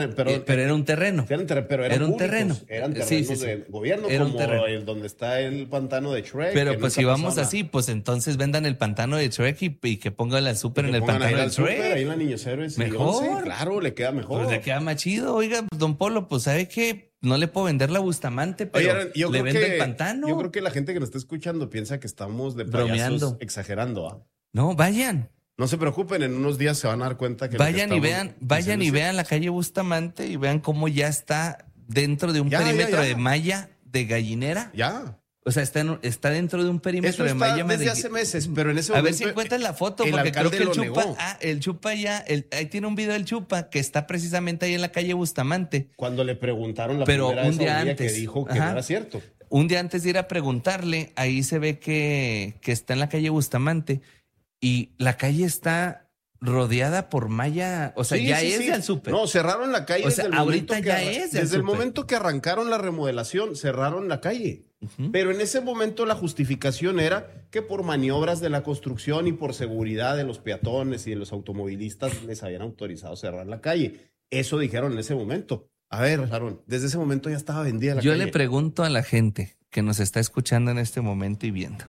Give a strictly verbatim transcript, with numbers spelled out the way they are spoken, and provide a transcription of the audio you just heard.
Pero, eh, pero era un terreno. Eran ter- pero eran Era un públicos, terreno. Eran terrenos Sí, sí, sí. de gobierno, Era un como terreno. el donde está el pantano de Shrek. Pero que pues nunca si vamos pasaba así, pues entonces vendan el pantano de Shrek y, y que pongan la súper nada. en Que el pongan ahí pantano de al súper, Shrek. ahí en la Niños Héroes y Mejor. once, claro, le queda mejor. Pues le queda más chido. Oiga, don Polo, pues sabe que no le puedo vender la Bustamante, pero Oye, Aaron, yo le creo vendo que, el pantano. Yo creo que la gente que nos está escuchando piensa que estamos de Bromeando. payasos exagerando. ¿ah? No, vayan. No se preocupen, en unos días se van a dar cuenta que lo que Vayan y estamos vean, vayan diciendo y es vean la calle Bustamante y vean cómo ya está dentro de un Ya, ya, perímetro ya. de malla de gallinera. Ya. O sea, está, en- está dentro de un perímetro Eso de está malla desde de- hace meses, pero en ese A momento. ver si encuentran la foto, el porque creo alcalde que el lo Chupa, negó. ah, el Chupa ya, el- ahí tiene un video del Chupa que está precisamente ahí en la calle Bustamante. Cuando le preguntaron la Pero primera un vez a día Bonilla antes. que dijo que Ajá. no era cierto. Un día antes de ir a preguntarle, ahí se ve que, que está en la calle Bustamante y la calle está rodeada por malla, o sea, Sí, ya sí, es sí. del súper. No, cerraron la calle O sea, desde el momento ahorita que ya arran- es del Desde el súper. momento que arrancaron la remodelación, cerraron la calle. Pero en ese momento la justificación era que por maniobras de la construcción y por seguridad de los peatones y de los automovilistas les habían autorizado cerrar la calle. Eso dijeron en ese momento. A ver, Aaron, desde ese momento ya estaba vendida la Yo calle. le pregunto a la gente que nos está escuchando en este momento y viendo,